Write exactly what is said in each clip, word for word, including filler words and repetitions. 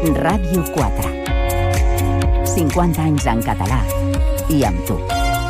Ràdio quatre. cinquanta anys en català i amb tu.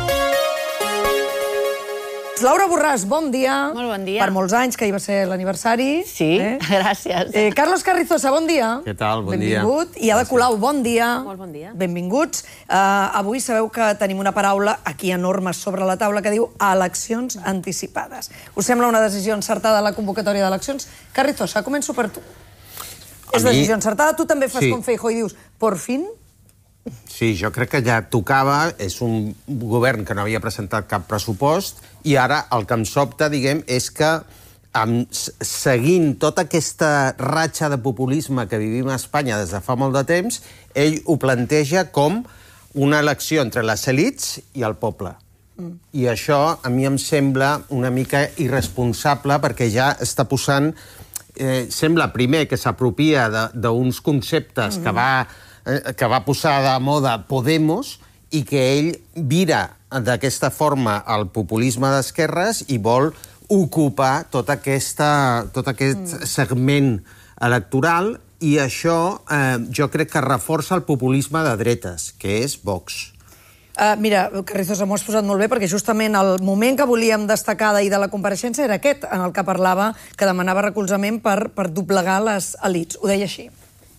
Laura Borràs, bon dia. Molt bon dia. Per molts anys, que hi va ser l'aniversari. Sí, eh? Gràcies. Eh, Carlos Carrizosa, bon dia. Què tal? Bon dia. Benvingut. I Ada Colau, bon dia. Molt bon dia. Benvinguts. Uh, avui sabeu que tenim una paraula aquí enorme sobre la taula que diu eleccions anticipades. Us sembla una decisió encertada la convocatòria d'eleccions? Carrizosa, començo per tu. És mi... decisió encertada? Tu també fas sí. com Feijóo i dius, por fin? Sí, jo crec que ja tocava. És un govern que no havia presentat cap pressupost i ara el que em sobta, diguem, és que amb, seguint tota aquesta ratxa de populisme que vivim a Espanya des de fa molt de temps, ell ho planteja com una elecció entre les elits i el poble. Mm. I això a mi em sembla una mica irresponsable perquè ja està posant... Eh, sembla primer que s'apropia d'uns conceptes mm. que va... que va posar de moda Podemos i que ell vira d'aquesta forma el populisme d'esquerres i vol ocupar tot, aquesta, tot aquest mm. segment electoral i això eh, jo crec que reforça el populisme de dretes, que és Vox. Uh, mira, Carrizosa, m'ho has posat molt bé perquè justament el moment que volíem destacar d'ahir de la compareixença era aquest, en el que parlava, que demanava recolzament per, per doblegar les elits. Ho deia així.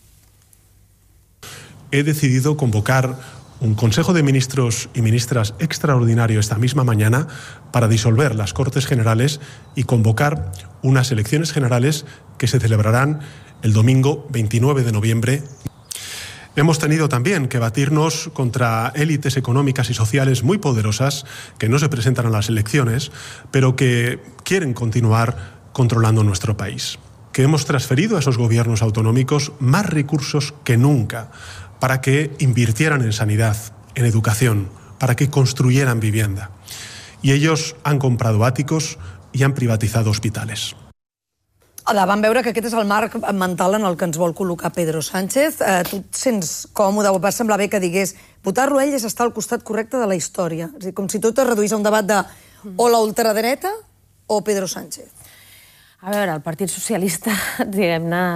He decidido convocar un Consejo de Ministros y Ministras extraordinario esta misma mañana para disolver las Cortes Generales y convocar unas elecciones generales que se celebrarán el domingo veintinueve de noviembre. Hemos tenido también que batirnos contra élites económicas y sociales muy poderosas que no se presentan a las elecciones, pero que quieren continuar controlando nuestro país. Que hemos transferido a esos gobiernos autonómicos más recursos que nunca para que invirtieran en sanidad, en educación, para que construyeran vivienda. Y ellos han comprado áticos y han privatizado hospitales. Ada, vam veure que aquest és el marc mental en el que ens vol col·locar Pedro Sánchez. Eh, tu et sents còmode, o va semblar bé que digués votar-lo a ell és estar al costat correcte de la història. És a dir, com si tot es reduís a un debat de o la ultradreta o Pedro Sánchez. A veure, el Partit Socialista, diguem-ne,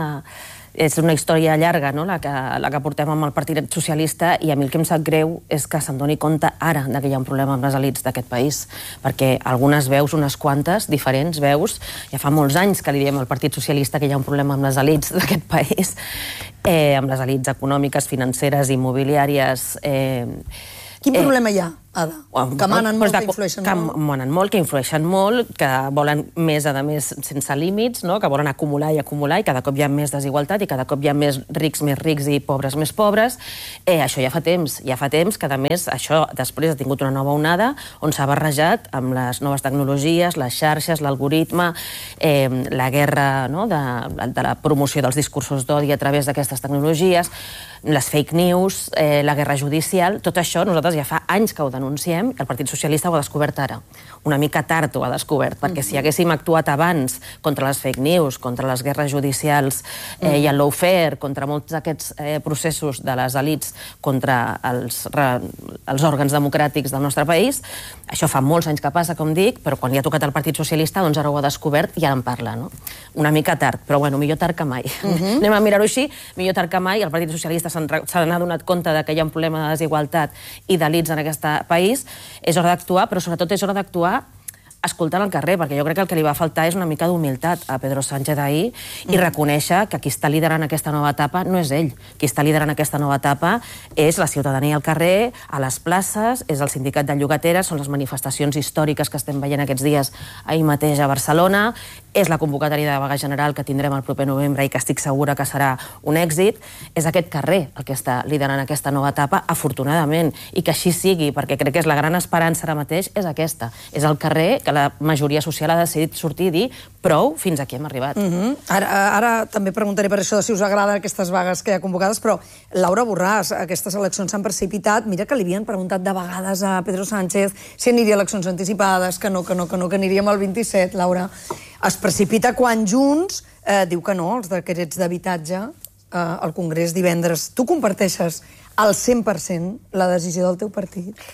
és una història llarga, no?, la que, la que portem amb el Partit Socialista, i a mi el que em sap greu és que se'n doni compte ara que hi ha un problema amb les elits d'aquest país, perquè algunes veus, unes quantes, diferents veus, ja fa molts anys que li diem al Partit Socialista que hi ha un problema amb les elits d'aquest país, eh, amb les elits econòmiques, financeres, immobiliàries... Eh, Quin eh, problema hi ha, Ada? Que manen molt, que influeixen que molt? Que manen molt, que influeixen molt, que volen més, a més, sense límits, no? Que volen acumular i acumular, i cada cop hi ha més desigualtat, i cada cop hi ha més rics més rics i pobres més pobres. Eh, això ja fa temps, ja fa temps que, a més, això després ha tingut una nova onada on s'ha barrejat amb les noves tecnologies, les xarxes, l'algoritme, eh, la guerra, no?, de, de la promoció dels discursos d'odi a través d'aquestes tecnologies, les fake news, eh, la guerra judicial, tot això nosaltres ja fa anys que ho denunciem, i el Partit Socialista ho ha descobert ara. Una mica tard ho ha descobert, perquè si haguéssim actuat abans contra les fake news, contra les guerres judicials eh, i el lawfare, contra molts d'aquests eh, processos de les elits contra els, re, els òrgans democràtics del nostre país, això fa molts anys que passa, com dic, però quan hi ha tocat el Partit Socialista, doncs ara ho ha descobert i ara en parla, no? Una mica tard, però bueno, millor tard que mai. Uh -huh. Anem a mirar-ho així, millor tard que mai, el Partit Socialista se n'ha donat compte que hi ha un problema de desigualtat i d'elits en aquest país, és hora d'actuar, però sobretot és hora d'actuar escoltant al carrer, perquè jo crec que el que li va faltar és una mica d'humilitat a Pedro Sánchez ahir i reconèixer que qui està liderant aquesta nova etapa no és ell. Qui està liderant aquesta nova etapa és la ciutadania al carrer, a les places, és el sindicat de llogateres, són les manifestacions històriques que estem veient aquests dies ahir mateix a Barcelona, és la convocatòria de vaga general que tindrem el proper novembre i que estic segura que serà un èxit. És aquest carrer el que està liderant aquesta nova etapa, afortunadament, i que així sigui, perquè crec que és la gran esperança ara mateix, és aquesta. És el carrer que la majoria social ha decidit sortir i dir prou, fins aquí hem arribat. Uh -huh. ara, ara també preguntaré per això de si us agraden aquestes vagues que hi ha convocades, però Laura Borràs, aquestes eleccions s'han precipitat. Mira que li havien preguntat de vegades a Pedro Sánchez si aniria a eleccions anticipades, que no, que no, que no, que aniríem al vint-i-set, Laura. Es precipita quan Junts eh, diu que no, els decrets d'habitatge eh, al Congrés divendres. Tu comparteixes al cent per cent la decisió del teu partit?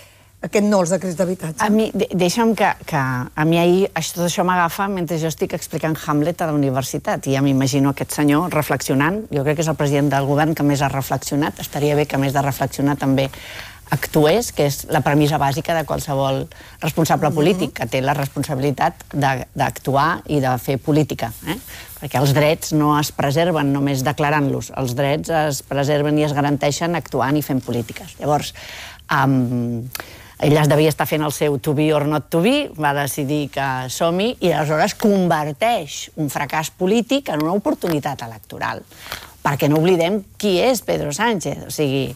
aquest no als decrets d'habitatge? A mi, deixa'm que, que a mi ahir tot això m'agafa mentre jo estic explicant Hamlet a la universitat i ja m'imagino aquest senyor reflexionant. Jo crec que és el president del govern que més ha reflexionat. Estaria bé que, a més de reflexionar, també actués, que és la premissa bàsica de qualsevol responsable polític, que té la responsabilitat d'actuar i de fer política. Perquè els drets no es preserven només declarant-los, els drets es preserven i es garanteixen actuant i fent polítiques. Llavors, ell es devia estar fent el seu to be or not to be, va decidir que som-hi, i aleshores converteix un fracàs polític en una oportunitat electoral. Perquè no oblidem qui és Pedro Sánchez. O sigui,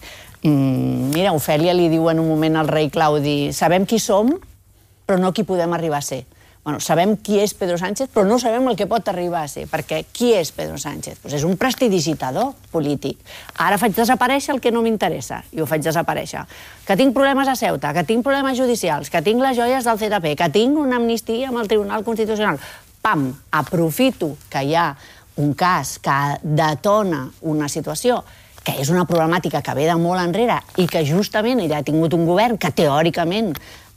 mira, Ofèlia li diu en un moment al rei Claudi: sabem qui som, però no qui podem arribar a ser. Bueno, sabem qui és Pedro Sánchez, però no sabem el que pot arribar a ser, perquè qui és Pedro Sánchez? Doncs és un prestidigitador polític. Ara faig desaparèixer el que no m'interessa, i ho faig desaparèixer. Que tinc problemes a Ceuta, que tinc problemes judicials, que tinc les joies del C T P, que tinc una amnistia amb el Tribunal Constitucional. Pam, aprofito que hi ha un cas que detona una situació que és una problemàtica que ve de molt enrere i que justament ella ha tingut un govern que teòricament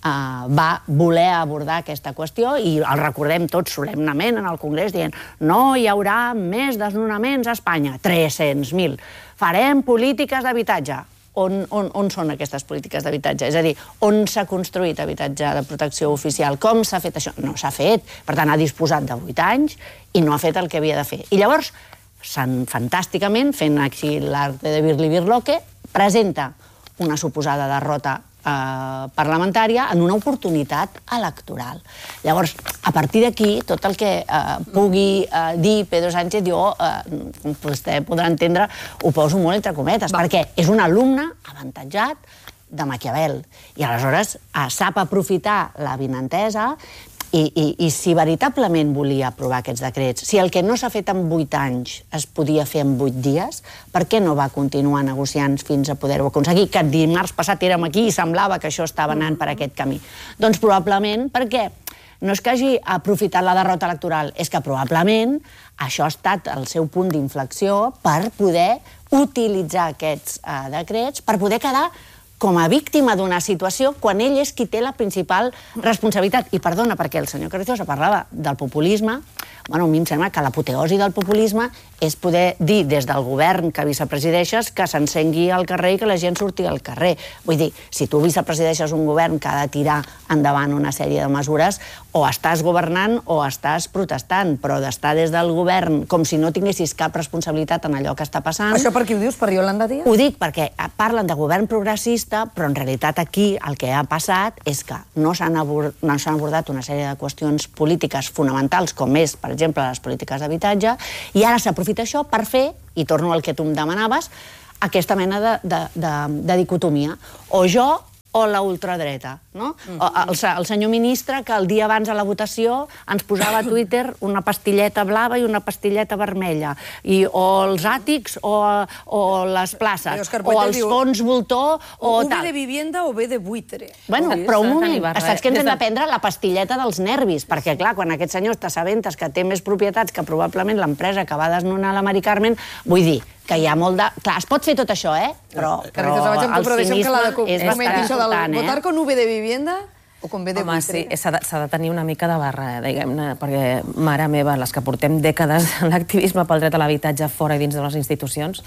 va voler abordar aquesta qüestió i el recordem tots solemnament en el Congrés dient no hi haurà més desnonaments a Espanya, tres-cents mil. Farem polítiques d'habitatge. On, on, on són aquestes polítiques d'habitatge? És a dir, on s'ha construït habitatge de protecció oficial? Com s'ha fet això? No s'ha fet. Per tant, ha disposat de vuit anys i no ha fet el que havia de fer. I llavors, fantàsticament, fent així l'arte de Birli-Birloque, presenta una suposada derrota eh, parlamentària en una oportunitat electoral. Llavors, a partir d'aquí, tot el que eh, pugui eh, dir Pedro Sánchez, jo, eh, com vostè podrà entendre, ho poso molt entre cometes, Va. perquè és un alumne avantatjat de Maquiavel. I aleshores eh, sap aprofitar la vinentesa. I, i, I si veritablement volia aprovar aquests decrets, si el que no s'ha fet en vuit anys es podia fer en vuit dies, per què no va continuar negociant fins a poder-ho aconseguir? Que dimarts passat érem aquí i semblava que això estava anant per aquest camí. Doncs probablement perquè no és que hagi aprofitat la derrota electoral, és que probablement això ha estat el seu punt d'inflexió per poder utilitzar aquests eh, decrets, per poder quedar com a víctima d'una situació quan ell és qui té la principal responsabilitat. I perdona, perquè el senyor Carrizosa parlava del populisme, bueno, a mi em sembla que l'apoteosi del populisme és poder dir des del govern que vicepresideixes que s'encengui al carrer i que la gent surti al carrer. Vull dir, si tu vicepresideixes un govern que ha de tirar endavant una sèrie de mesures, o estàs governant o estàs protestant, però d'estar des del govern com si no tinguessis cap responsabilitat en allò que està passant... Això per qui ho dius? Per Yolanda Díaz? Ho dic perquè parlen de govern progressista, però en realitat aquí el que ha passat és que no s'han abordat, no s'han abordat una sèrie de qüestions polítiques fonamentals, com és, per exemple, les polítiques d'habitatge, i ara s'aprofita això per fer, i torno al que tu em demanaves, aquesta mena de, de, de, de dicotomia. O jo o la ultradreta, no? El, el senyor ministre que el dia abans de la votació ens posava a Twitter una pastilleta blava i una pastilleta vermella, i, o els àtics o, o les places, o els fons voltor o tal. O tal. ve de vivienda o ve de buitre. Bueno, però un moment, saps que ens hem de prendre la pastilleta dels nervis, perquè clar, quan aquest senyor t'assabentes que té més propietats que probablement l'empresa que va desnonar la Mari Carmen, vull dir, que hi ha molt de... Clar, es pot fer tot això, eh? Però el cinisme és bastant important, eh? Votar con V de vivienda o con V de buitre? Home, sí, s'ha de tenir una mica de barra, diguem-ne, perquè, mare meva, les que portem dècades en l'activisme pel dret a l'habitatge fora i dins de les institucions,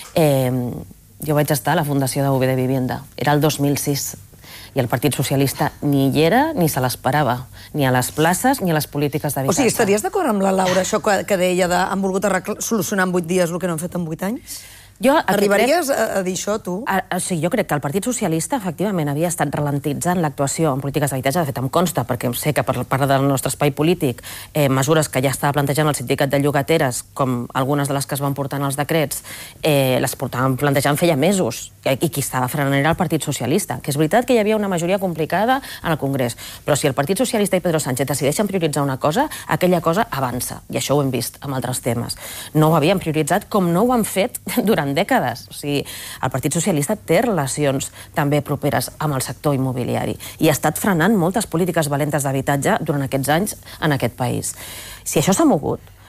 jo vaig estar a la fundació de V de Vivienda. Era el dos mil sis. I el Partit Socialista ni hi era ni se l'esperava, ni a les places ni a les polítiques d'habitatge. O sigui, estaries d'acord amb la Laura, això que deia de han volgut solucionar en vuit dies el que no han fet en vuit anys? Arribaries a dir això, tu? Sí, jo crec que el Partit Socialista, efectivament, havia estat ralentitzant l'actuació en polítiques d'habitatge. De fet, em consta, perquè sé que per part del nostre espai polític, mesures que ja estava plantejant el sindicat de llogateres, com algunes de les que es van portar en els decrets, les portaven plantejant feia mesos, i qui estava frenant era el Partit Socialista, que és veritat que hi havia una majoria complicada en el Congrés, però si el Partit Socialista i Pedro Sánchez decideixen prioritzar una cosa, aquella cosa avança, i això ho hem vist amb altres temes. No ho havien prioritzat com no ho han fet durant dècades. O sigui, el Partit Socialista té relacions també properes amb el sector immobiliari i ha estat frenant moltes polítiques valentes d'habitatge durant aquests anys en aquest país. Si això s'ha mogut,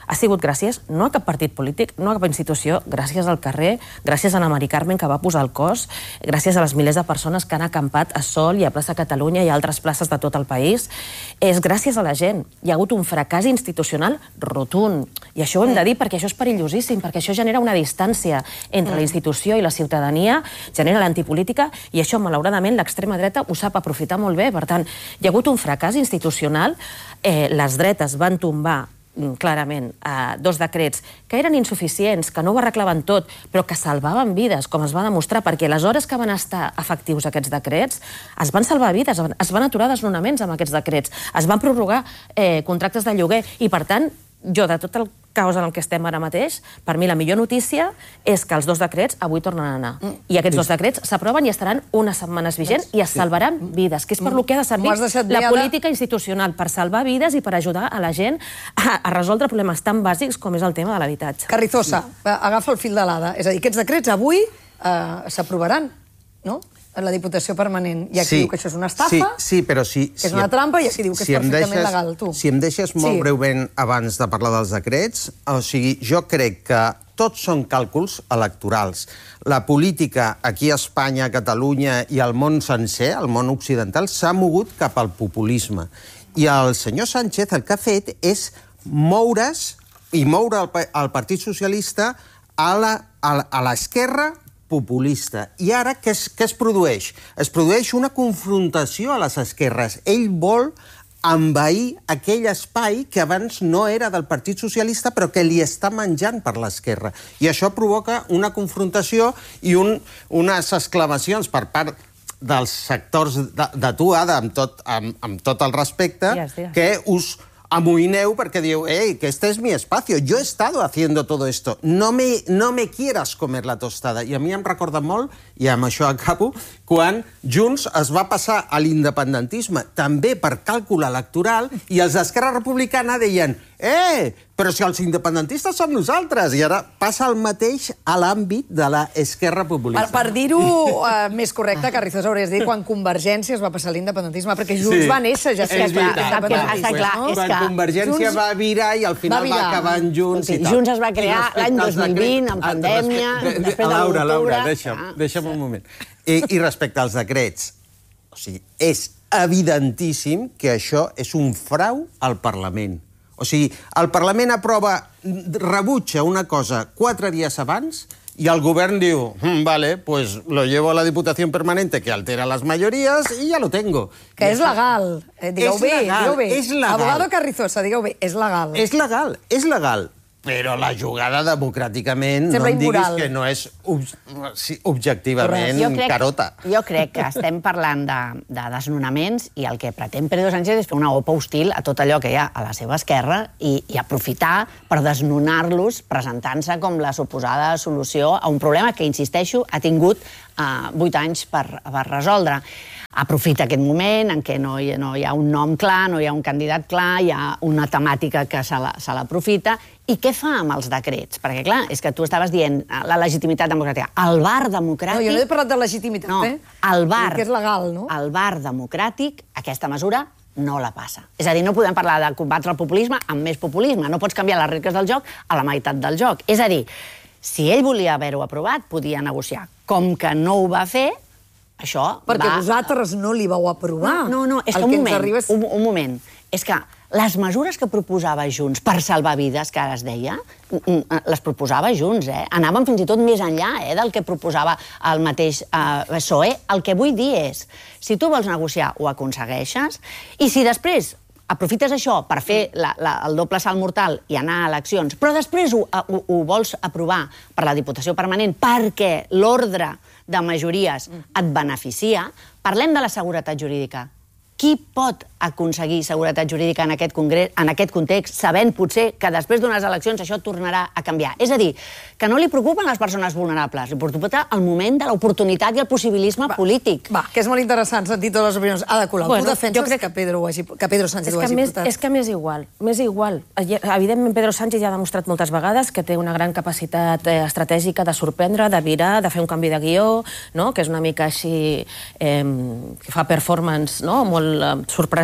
ha sigut gràcies no a cap partit polític, no a cap institució, gràcies al carrer, gràcies a la Mari Carmen, que va posar el cos, gràcies a les milers de persones que han acampat a Sol i a Plaça Catalunya i a altres places de tot el país. És gràcies a la gent. Hi ha hagut un fracàs institucional rotund. I això ho hem de dir perquè això és perillosíssim, perquè això genera una distància entre la institució i la ciutadania, genera l'antipolítica, i això, malauradament, l'extrema dreta ho sap aprofitar molt bé. Per tant, hi ha hagut un fracàs institucional, eh, les dretes van tombar clarament eh, dos decrets que eren insuficients, que no ho arreglaven tot, però que salvaven vides, com es va demostrar, perquè les hores que van estar efectius aquests decrets es van salvar vides, es van aturar desnonaments amb aquests decrets, es van prorrogar eh, contractes de lloguer, i per tant, jo, de tot el caos en el que estem ara mateix, per mi la millor notícia és que els dos decrets avui tornen a anar. Mm. I aquests dos decrets s'aproven i estaran unes setmanes vigents i es salvaran vides, que és per lo que ha de servir la política institucional, per salvar vides i per ajudar a la gent a, a resoldre problemes tan bàsics com és el tema de l'habitatge. Carrizosa, agafa el fil de l'Ada. És a dir, aquests decrets avui eh, s'aprovaran, no?, en la Diputació Permanent. I aquí sí, diu que això és una estafa, sí, sí, però sí, que és una trampa, i aquí diu que si és perfectament deixes, legal. Tu. Si em deixes molt sí. breument abans de parlar dels decrets, o sigui, jo crec que tots són càlculs electorals. La política aquí a Espanya, a Catalunya i al món sencer, al món occidental, s'ha mogut cap al populisme. I el senyor Sánchez el que ha fet és moure's i moure el, el Partit Socialista a l'esquerra populista. I ara què es, què es produeix? Es produeix una confrontació a les esquerres. Ell vol envair aquell espai que abans no era del Partit Socialista però que li està menjant per l'esquerra. I això provoca una confrontació i un, unes exclamacions per part dels sectors de, de tu, Ada, amb tot, amb, amb tot el respecte, yes, yes. que us amoïneu perquè diu, ei, que este es mi espacio, yo he estado haciendo todo esto, no me, no me quieras comer la tostada. I a mi em recorda molt, i amb això acabo, quan Junts es va passar a l'independentisme, també per càlcul electoral, i els d'Esquerra Republicana deien, eh, però si els independentistes som nosaltres, i ara passa el mateix a l'àmbit de l'Esquerra Populista. Per, per dir-ho uh, més correcte, Carrizosa, hauries de dir quan Convergència es va passar a l'independentisme, perquè Junts sí. va néixer ja és l'independentisme. No? Quan Convergència Junts va virar i al final va, va acabar en Junts i tal. Junts es va crear l'any dos mil vint, en pandèmia, després de Laura, l'octubre... Laura, deixa'm, ah, deixa'm un moment. I, I respecte als decrets, o sigui, és evidentíssim que això és un frau al Parlament. O sigui, el Parlament aprova, rebutja una cosa quatre dies abans y el govern diu, hm, vale, pues lo llevo a la Diputación Permanente que altera las mayorías y ya lo tengo. Que és legal. Eh, digueu és bé, legal, digueu bé. és legal. Abogado Carrizosa, digueu bé, és legal. És legal, és legal. Però la jugada democràticament Sembla no em diguis immoral. que no és ob sí, objectivament jo crec, carota. Jo crec que estem parlant de, de desnonaments i el que pretén Pedro Sánchez és fer una opa hostil a tot allò que hi ha a la seva esquerra i, i aprofitar per desnonar-los presentant-se com la suposada solució a un problema que, insisteixo, ha tingut vuit uh, anys per, per resoldre. Aprofita aquest moment en què no hi, no hi ha un nom clar, no hi ha un candidat clar, hi ha una temàtica que se l'aprofita. I què fa amb els decrets? Perquè, clar, és que tu estaves dient la legitimitat democràtica. El bar democràtic... No, jo no he parlat de legitimitat, no, eh? El bar, que és legal, no? El bar democràtic, aquesta mesura, no la passa. És a dir, no podem parlar de combatre el populisme amb més populisme. No pots canviar les regles del joc a la meitat del joc. És a dir, si ell volia haver-ho aprovat, podia negociar. Com que no ho va fer, això perquè va... vosaltres no li vau aprovar. No, no, no, és que un moment, arriba... un, un moment. És que les mesures que proposava Junts per salvar vides, que ara es deia, les proposava Junts, eh? Anaven fins i tot més enllà eh, del que proposava el mateix eh, P S O E. El que vull dir és, si tu vols negociar, ho aconsegueixes, i si després aprofites això per fer la, la, el doble salt mortal i anar a eleccions, però després ho, ho, ho vols aprovar per la Diputació Permanent perquè l'ordre de majories et beneficia, parlem de la seguretat jurídica. Qui pot aconseguir seguretat jurídica en aquest, congrés, en aquest context, sabent potser que després d'unes eleccions això tornarà a canviar? És a dir, que no li preocupen les persones vulnerables, li preocupa el moment de l'oportunitat i el possibilisme va, polític. Va, que és molt interessant sentir totes les opinions. Ada Colau, bueno, tu defenses crec... que, Pedro hagi, que Pedro Sánchez ho hagi més, portat? És que m'és igual, m'és igual. Evidentment, Pedro Sánchez ja ha demostrat moltes vegades que té una gran capacitat eh, estratègica de sorprendre, de virar, de fer un canvi de guió, no? Que és una mica així, eh, que fa performance, no? Molt eh, sorpresiva,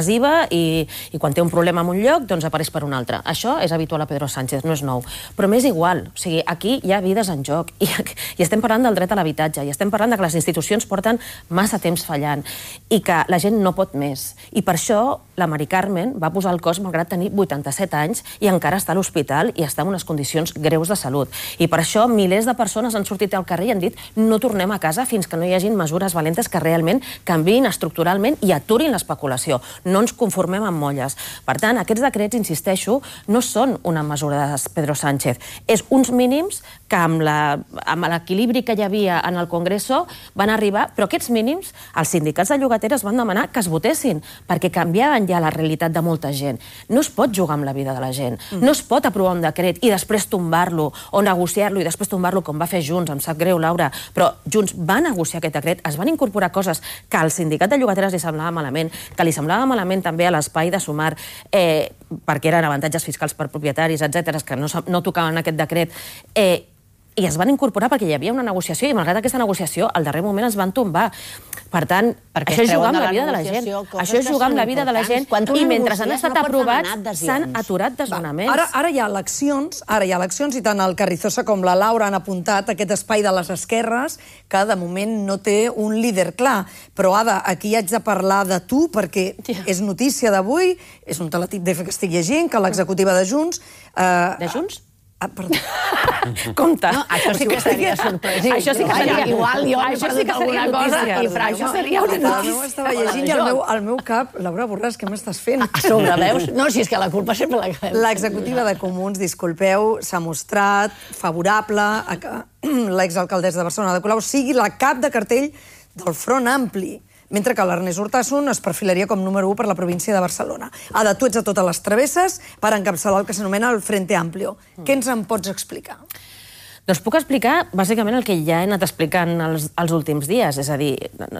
agressiva i, i quan té un problema en un lloc, doncs apareix per un altre. Això és habitual a Pedro Sánchez, no és nou. Però m'és igual, o sigui, aquí hi ha vides en joc i, i estem parlant del dret a l'habitatge i estem parlant de que les institucions porten massa temps fallant i que la gent no pot més. I per això la Mari Carmen va posar el cos malgrat tenir vuitanta-set anys i encara està a l'hospital i està en unes condicions greus de salut. I per això milers de persones han sortit al carrer i han dit no tornem a casa fins que no hi hagin mesures valentes que realment canviïn estructuralment i aturin l'especulació. No ens conformem amb molles. Per tant, aquests decrets, insisteixo, no són una mesura de Pedro Sánchez. És uns mínims que amb l'equilibri que hi havia en el Congreso van arribar, però aquests mínims els sindicats de llogateres van demanar que es votessin perquè canviaven ja la realitat de molta gent. No es pot jugar amb la vida de la gent. No es pot aprovar un decret i després tombar-lo o negociar-lo i després tombar-lo com va fer Junts. Em sap greu, Laura, però Junts va negociar aquest decret, es van incorporar coses que al sindicat de llogateres li semblava malament, que li semblava malament també a l'espai de Sumar, eh, perquè eren avantatges fiscals per propietaris, etcètera, que no, no tocaven aquest decret, eh, i es van incorporar perquè hi havia una negociació i malgrat aquesta negociació al darrer moment es van tombar. Per tant, perquè això és jugar amb la vida de la gent. Això és jugar amb la vida de la gent i mentre han estat aprovats s'han aturat desnonaments. Ara, ara hi ha eleccions, ara hi ha eleccions i tant el Carrizosa com la Laura han apuntat aquest espai de les esquerres que de moment no té un líder clar. Però, Ada, aquí haig de parlar de tu perquè és notícia d'avui, és un teletip de que estic llegint, que l'executiva de Junts... Eh, de Junts? Ah, perdó. Compte. No, això sí que seria sorpresiu. Això sí que seria... Igual jo he això sí que perdut alguna cosa i això seria una notícia. No ho estava llegint i al meu, al meu cap, Laura Borràs, què m'estàs fent? A sobre, veus? No, si és que la culpa sempre la acabem. L'executiva de Comuns, disculpeu, s'ha mostrat favorable a que l'exalcaldessa de Barcelona de Colau sigui la cap de cartell del Front Ampli, mentre que l'Ernest Urtasun es perfilaria com número u per la província de Barcelona. Ada, tu ets a totes les travesses per encapçalar el que s'anomena el Frente Amplio. Què ens en pots explicar? Doncs puc explicar, bàsicament, el que ja he anat explicant els, els últims dies. És a dir,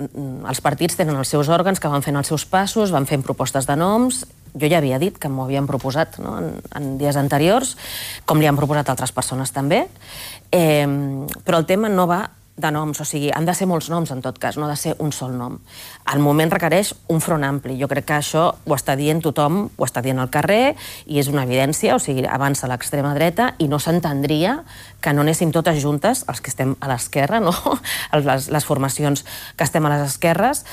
els partits tenen els seus òrgans que van fent els seus passos, van fent propostes de noms. Jo ja havia dit que m'ho havien proposat, no? en, en dies anteriors, com li han proposat altres persones també. Eh, però el tema no va de noms, o sigui, han de ser molts noms en tot cas, no ha de ser un sol nom. El moment requereix un front ampli. Jo crec que això ho està dient tothom, ho està dient al carrer, i és una evidència, o sigui, avança l'extrema dreta i no s'entendria que no anéssim totes juntes, els que estem a l'esquerra, no? les, les formacions que estem a les esquerres.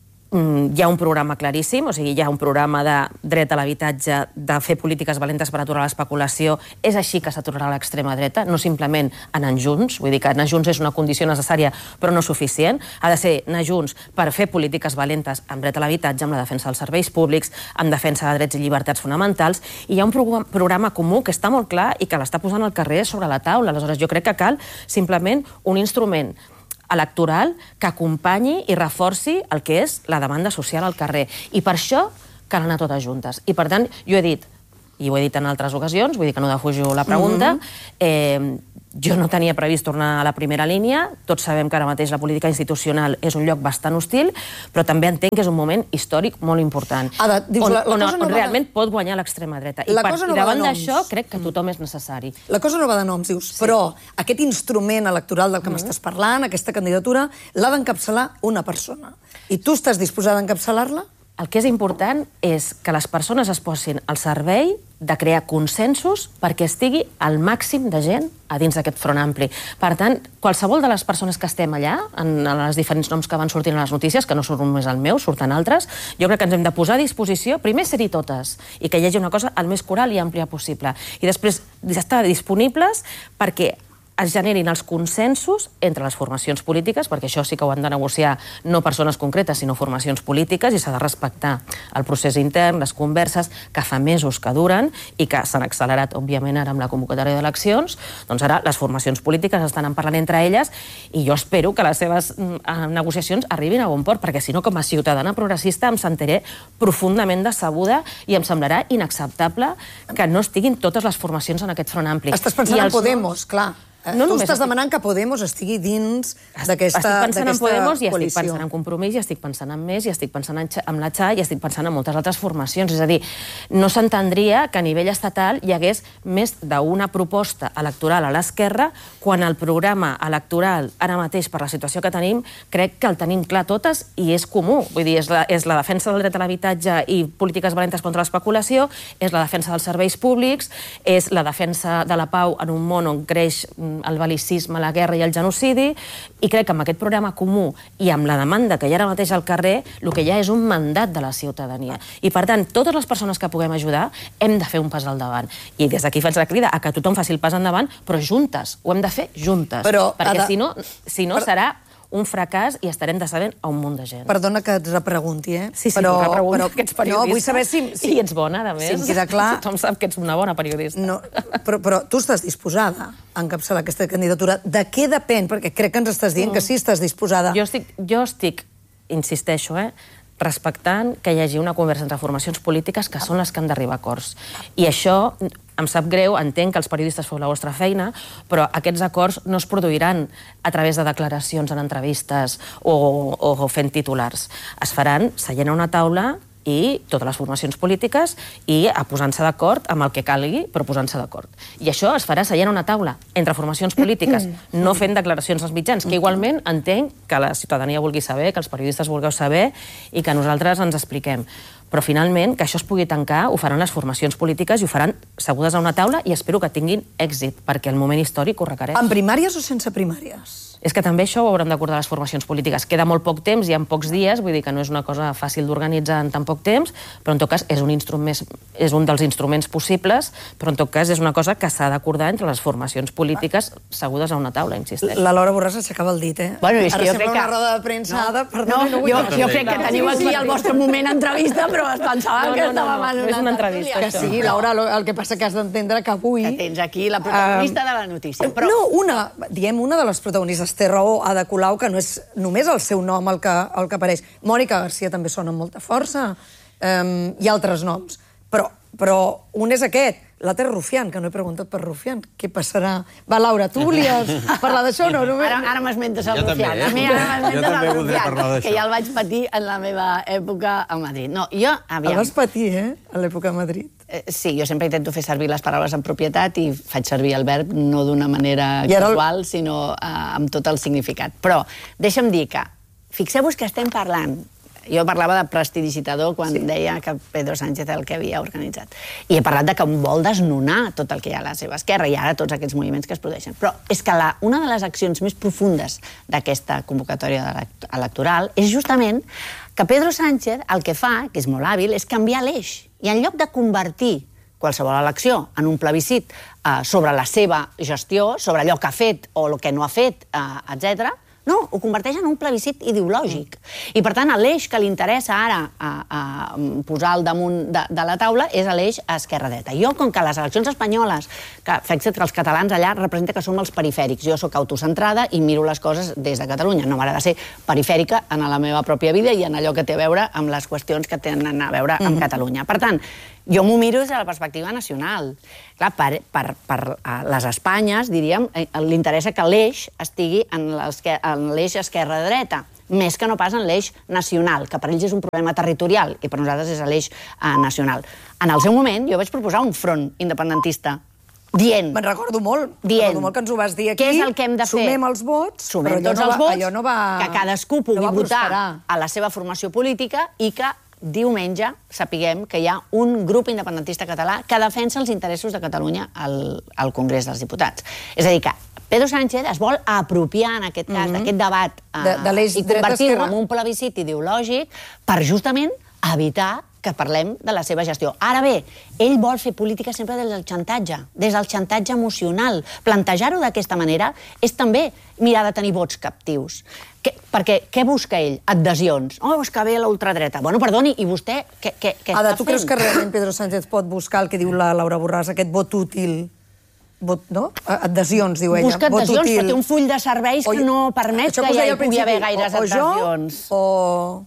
Hi ha un programa claríssim, o sigui, hi ha un programa de dret a l'habitatge, de fer polítiques valentes per aturar l'especulació. És així que s'aturarà l'extrema dreta, no simplement anar junts. Vull dir que anar junts és una condició necessària, però no suficient. Ha de ser anar junts per fer polítiques valentes amb dret a l'habitatge, amb la defensa dels serveis públics, amb defensa de drets i llibertats fonamentals. I hi ha un pro programa comú que està molt clar i que l'està posant al carrer sobre la taula. Aleshores, jo crec que cal simplement un instrument electoral que acompanyi i reforci el que és la demanda social al carrer. I per això cal anar totes juntes. I per tant, jo he dit, i ho he dit en altres ocasions, vull dir que no defujo la pregunta, eh, jo no tenia previst tornar a la primera línia, tots sabem que ara mateix la política institucional és un lloc bastant hostil, però també entenc que és un moment històric molt important, Ada, dius, on, la, la on, cosa no on va realment de... pot guanyar l'extrema dreta. La I, per, cosa no i davant va de d'això noms. crec que tothom és necessari. La cosa no va de noms, dius, sí. Però aquest instrument electoral del que m'estàs parlant, aquesta candidatura, l'ha d'encapçalar una persona. I tu estàs disposada a encapçalar-la? El que és important és que les persones es posin al servei de crear consensos perquè estigui el màxim de gent a dins d'aquest front ampli. Per tant, qualsevol de les persones que estem allà, en els diferents noms que van sortint a les notícies, que no surt només el meu, surten altres, jo crec que ens hem de posar a disposició, primer ser-hi totes, i que hi hagi una cosa el més coral i àmplia possible. I després estar disponibles perquè es generin els consensos entre les formacions polítiques, perquè això sí que ho han de negociar no persones concretes, sinó formacions polítiques, i s'ha de respectar el procés intern, les converses, que fa mesos que duren i que s'han accelerat, òbviament, ara amb la convocatòria d'eleccions. Doncs ara les formacions polítiques estan en parlant entre elles i jo espero que les seves negociacions arribin a bon port, perquè si no, com a ciutadana progressista, em sentiré profundament decebuda i em semblarà inacceptable que no estiguin totes les formacions en aquest front ampli. Estàs pensant en Podemos, clar. No, tu estàs estic... demanant que Podemos estigui dins d'aquesta coalició. Estic pensant en Podemos i estic pensant en Compromís, i estic pensant en Més, i estic pensant en la Txai, i estic pensant en moltes altres formacions. És a dir, no s'entendria que a nivell estatal hi hagués més d'una proposta electoral a l'esquerra quan el programa electoral, ara mateix, per la situació que tenim, crec que el tenim clar totes i és comú. Vull dir, és la, és la defensa del dret a l'habitatge i polítiques valentes contra l'especulació, és la defensa dels serveis públics, és la defensa de la pau en un món on creix el bel·licisme, la guerra i el genocidi, i crec que amb aquest programa comú i amb la demanda que hi ha ara mateix al carrer, el que hi ha és un mandat de la ciutadania. I, per tant, totes les persones que puguem ajudar hem de fer un pas al davant. I des d'aquí faig la crida a que tothom faci el pas endavant, però juntes. Ho hem de fer juntes. Però, perquè de... si no, si no per... serà un fracàs i estarem decebent a un munt de gent. Perdona que et repregunti, eh? Sí, sí, però, repregunto, però, que ets periodista. No, vull saber si... si... I ets bona, a més. Si em queda clar... Tothom sap que ets una bona periodista. No, però, però tu estàs disposada a encapçalar aquesta candidatura. De què depèn? Perquè crec que ens estàs dient mm. que sí estàs disposada. Jo estic, jo estic insisteixo, eh, respectant que hi hagi una conversa entre formacions polítiques que són les que han d'arribar a acords. I això em sap greu, entenc que els periodistes feu la vostra feina, però aquests acords no es produiran a través de declaracions en entrevistes o, o, o fent titulars. Es faran seient a una taula i totes les formacions polítiques i a posant-se d'acord amb el que calgui, però posant-se d'acord. I això es farà seient a una taula entre formacions polítiques, no fent declaracions als mitjans, que igualment entenc que la ciutadania vulgui saber, que els periodistes vulgueu saber i que nosaltres ens expliquem. Però finalment, que això es pugui tancar, ho faran les formacions polítiques i ho faran segudes a una taula i espero que tinguin èxit, perquè el moment històric ho requereix. En primàries o sense primàries? És que també això ho hauran d'acordar les formacions polítiques. Queda molt poc temps i en pocs dies, vull dir que no és una cosa fàcil d'organitzar en tan poc temps, però en tot cas és un, instrument, és un dels instruments possibles, però en tot cas és una cosa que s'ha d'acordar entre les formacions polítiques segudes a una taula, insisteix. La Laura Borràs s'aixecava el dit, eh? Bueno, és Ara que jo sembla crec que... una roda de premsa. No, perdona, no, no, jo, no jo crec que teniu aquí el vostre moment entrevista, però es pensava no, no, que no, estàvem no, en no, una, és una entrevista. Que sí, Laura, el que passa que has d'entendre que avui... Que tens aquí la protagonista um, de la notícia. Però... No, una, diem una de les protagonistes, té raó, Ada Colau, que no és només el seu nom el que, el que apareix. Mònica Garcia també sona amb molta força, um, i altres noms. Però, però un és aquest, l'altre és Rufián, que no he preguntat per Rufián. Què passarà? Va, Laura, tu volies parlar d'això o no? no? Ara, ara m'esmentes el Jo Rufián. també, eh? A mi ara m'esmentes Jo també el voldria Rufián, parlar d'això. que ja el vaig patir en la meva època a Madrid. No, jo, aviam... El vas patir, eh? A l'època a Madrid. Eh, Sí, jo sempre intento fer servir les paraules en propietat i faig servir el verb no d'una manera I ara el- casual, sinó eh, amb tot el significat. Però deixa'm dir que, fixeu-vos que estem parlant, jo parlava de prestidigitador quan sí. deia que Pedro Sánchez el que havia organitzat. I he parlat de que vol desnonar tot el que hi ha a la seva esquerra i ara tots aquests moviments que es produeixen. Però és que la, una de les accions més profundes d'aquesta convocatòria electoral és justament que Pedro Sánchez el que fa, que és molt hàbil, és canviar l'eix. I en lloc de convertir qualsevol elecció en un plebiscit eh, sobre la seva gestió, sobre allò que ha fet o el que no ha fet, eh, etcètera, no, ho converteix en un plebiscit ideològic. I, per tant, l'eix que li interessa ara a, a posar al damunt de, de la taula és l'eix a esquerra-dreta. Jo, com que les eleccions espanyoles, que fixa't que els catalans allà representa que som els perifèrics. Jo sóc autocentrada i miro les coses des de Catalunya. No m'agrada ser perifèrica en la meva pròpia vida i en allò que té a veure amb les qüestions que tenen a veure amb Catalunya. Per tant, jo m'ho miro des de la perspectiva nacional. Clar, per, per, per les Espanyes, diríem, li interessa que l'eix estigui en l'eix esquerra-dreta, més que no pas en l'eix nacional, que per ells és un problema territorial i per nosaltres és l'eix eh, nacional. En el seu moment, jo vaig proposar un front independentista dient... Me'n recordo molt, dient, recordo molt que ens ho vas dir aquí. Què és el que hem de fer? Sumem els vots, Sumem però tots no els va, vots, allò no va, que cadascú pugui no votar prosperar. a la seva formació política i que diumenge sapiguem que hi ha un grup independentista català que defensa els interessos de Catalunya al, al Congrés dels Diputats. És a dir, que Pedro Sánchez es vol apropiar, en aquest cas, mm-hmm. d'aquest debat eh, de, de i convertir-ho en un plebiscit ideològic per justament evitar que parlem de la seva gestió. Ara bé, ell vol fer política sempre des del xantatge, des del xantatge emocional. Plantejar-ho d'aquesta manera és també mirar de tenir vots captius. Que, perquè què busca ell? Adhesions. Oh, és que ve la ultradreta. Bueno, perdoni, i vostè què, què, què Ada, està tu fent? creus que realment Pedro Sánchez pot buscar el que diu la Laura Borràs, aquest vot útil? Vot, no? Adhesions, diu ella. Busca adhesions, però té un full de serveis que no permet que ja hi pugui haver gaires adhesions. O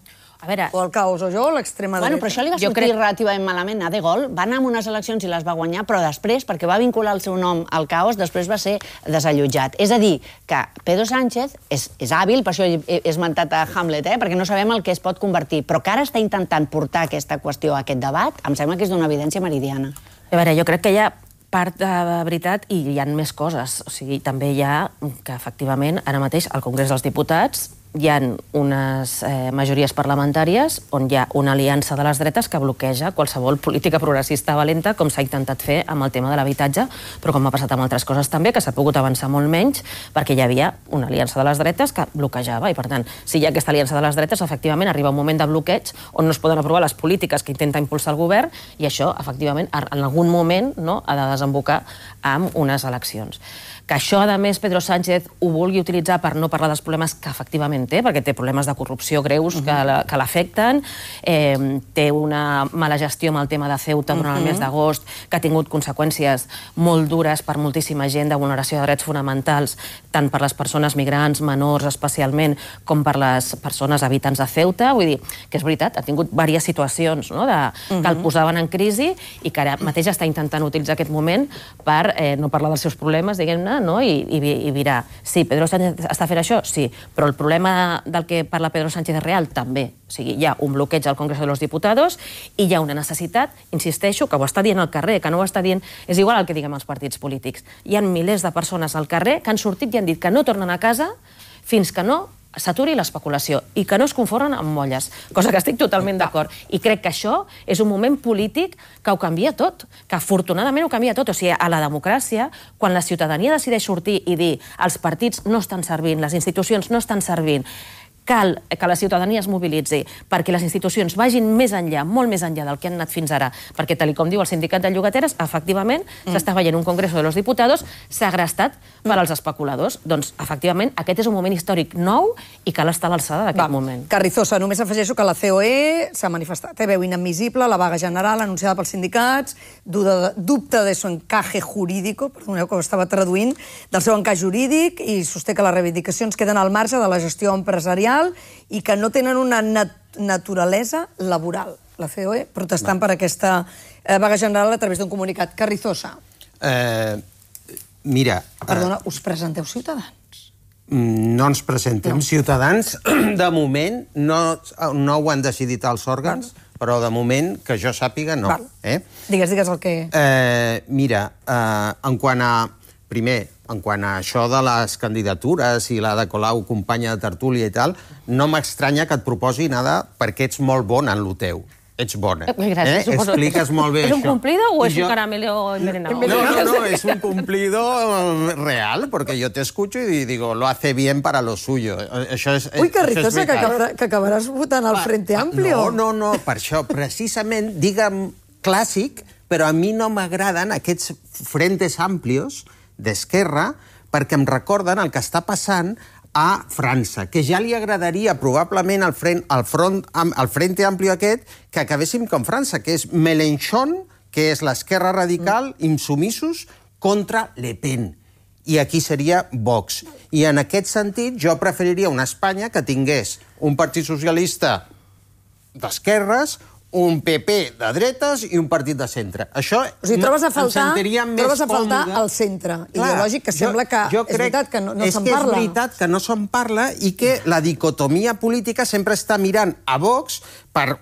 A veure... O el caos, o jo, o l'extrema dreta. Bueno, però això li va sortir relativament malament a De Gaulle. Va anar a unes eleccions i les va guanyar, però després, perquè va vincular el seu nom al caos, després va ser desallotjat. És a dir, que Pedro Sánchez és, és hàbil, per això he esmentat a Hamlet, eh? perquè no sabem el que es pot convertir, però que ara està intentant portar aquesta qüestió a aquest debat, em sembla que és d'una evidència meridiana. A veure, jo crec que hi ha part de veritat i hi ha més coses. O sigui, també hi ha que, efectivament, ara mateix al Congrés dels Diputats hi ha unes eh, majories parlamentàries on hi ha una aliança de les dretes que bloqueja qualsevol política progressista valenta, com s'ha intentat fer amb el tema de l'habitatge, però com ha passat amb altres coses també, que s'ha pogut avançar molt menys, perquè hi havia una aliança de les dretes que bloquejava, i per tant, si hi ha aquesta aliança de les dretes, efectivament arriba un moment de bloqueig on no es poden aprovar les polítiques que intenta impulsar el govern, i això, efectivament, en algun moment no, ha de desembocar amb unes eleccions. Que això, a més, Pedro Sánchez ho vulgui utilitzar per no parlar dels problemes que efectivament té, perquè té problemes de corrupció greus que l'afecten, eh, té una mala gestió amb el tema de Ceuta durant el mes d'agost, que ha tingut conseqüències molt dures per moltíssima gent de vulneració de drets fonamentals, tant per les persones migrants, menors especialment, com per les persones habitants de Ceuta. Vull dir, que és veritat, ha tingut diverses situacions no, de, que el posaven en crisi i que ara mateix està intentant utilitzar aquest moment per eh, no parlar dels seus problemes, diguem-ne, no? I, i, i virar. Sí, Pedro Sánchez està fent això? Sí, però el problema del que parla Pedro Sánchez és real? També. O sigui, hi ha un bloqueig al Congreso de los Diputados i hi ha una necessitat, insisteixo, que ho està dient al carrer, que no ho està dient... És igual el que diguem els partits polítics. Hi ha milers de persones al carrer que han sortit i han dit que no tornen a casa fins que no s'aturi l'especulació i que no es confonen amb molles, cosa que estic totalment d'acord. I crec que això és un moment polític que ho canvia tot, que afortunadament ho canvia tot. O sigui, a la democràcia, quan la ciutadania decideix sortir i dir els partits no estan servint, les institucions no estan servint, cal que la ciutadania es mobilitzi perquè les institucions vagin més enllà, molt més enllà del que han anat fins ara, perquè, tal com diu el sindicat de llogateres, efectivament, s'està veient un Congreso de los Diputados segrestat per als especuladors. Doncs, efectivament, aquest és un moment històric nou i cal estar a l'alçada d'aquest moment. Carrizosa, només afegeixo que la C O E s'ha manifestat, té veu inadmissible, la vaga general anunciada pels sindicats, dubte de su encaje jurídico, perdoneu que ho estava traduint, del seu encaix jurídic, i sosté que les reivindicacions queden al marge de la gestió empresarial i que no tenen una nat naturalesa laboral. La C O E protestant per aquesta eh, vaga general a través d'un comunicat. Carrizosa. Eh, mira... Perdona, us presenteu Ciutadans? No ens presentem no. Ciutadans. De moment no, no ho han decidit els òrgans, Val. Però de moment, que jo sàpiga, no. Eh? Digues, digues el que... Eh, mira, eh, en quant a... Primer, en quant a això de les candidatures i la de Colau, companya de tertúlia i tal, no m'estranya que et proposi nada perquè ets molt bona en lo teu. Ets bona. Gràcies, eh? Expliques molt bé això. ¿Es un això. cumplido o es jo... un caramelo envenenado? No, no, no, es un cumplido real, porque yo te escucho y digo, lo hace bien para lo suyo. Això és, Ui, Carrizosa, que, acabarà, que acabaràs votant al Frente Amplio. No, no, no, per això, precisament, digue'm clàssic, però a mi no m'agraden aquests Frentes Amplios d'Esquerra, perquè em recorden el que està passant a França, que ja li agradaria probablement al, front, al, front, al Frente Amplio aquest que acabéssim com França, que és Mélenchon, que és l'esquerra radical, insumissos, contra Le Pen. I aquí seria Vox. I en aquest sentit jo preferiria una Espanya que tingués un partit socialista d'esquerres, un P P de dretes i un partit de centre. Això o sigui, trobes a faltar, em sentiria més trobes a faltar còmode. el centre ideològic, que sembla que jo, jo és veritat que no, no se'n parla. És que és veritat que no se'n parla i que la dicotomia política sempre està mirant a Vox per